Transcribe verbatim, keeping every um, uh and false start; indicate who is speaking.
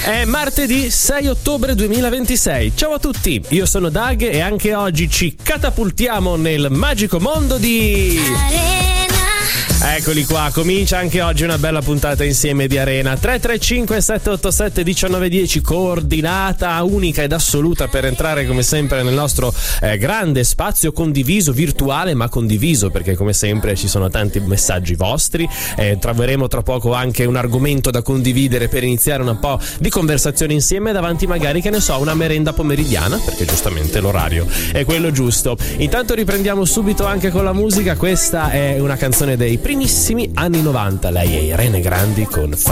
Speaker 1: È martedì sei ottobre duemilaventisei. Ciao a tutti, io sono Dag e anche oggi ci catapultiamo nel magico mondo di Arena. Eccoli qua, comincia anche oggi una bella puntata insieme di Arena. Tre tre cinque sette otto sette uno nove uno zero, coordinata unica ed assoluta per entrare come sempre nel nostro eh, grande spazio condiviso, virtuale ma condiviso, perché come sempre ci sono tanti messaggi vostri. eh, troveremo tra poco anche un argomento da condividere per iniziare un po' di conversazione insieme davanti magari, che ne so, una merenda pomeridiana, perché giustamente l'orario è quello giusto. Intanto riprendiamo subito anche con la musica. Questa è una canzone dei primissimi anni novanta, lei è Irene Grandi con